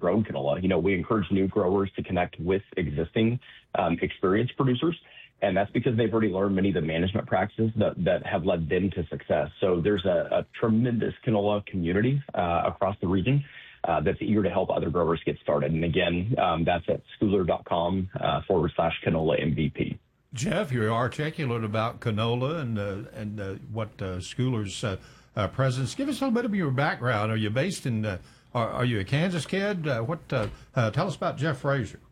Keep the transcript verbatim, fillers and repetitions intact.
grown canola. You know, we encourage new growers to connect with existing um, experienced producers. And that's because they've already learned many of the management practices that, that have led them to success. So there's a, a tremendous canola community uh, across the region uh, that's eager to help other growers get started. And again, um, that's at schooler.com uh, forward slash canola M V P. Jeff, you're articulate about canola and uh, and uh, what uh, Schooler's uh, uh, presence. Give us a little bit of your background. Are you based in? Uh, are, are you a Kansas kid? Uh, what? Uh, uh, tell us about Jeff Frazier.